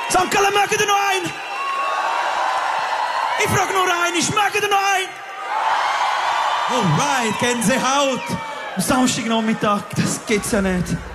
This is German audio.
St. Gallen, mögt ihr noch einen? Ich frage nur einen, mögt ihr noch einen? Alright, Gänsehaut. Am Samstagnachmittag, das gibt's ja nicht.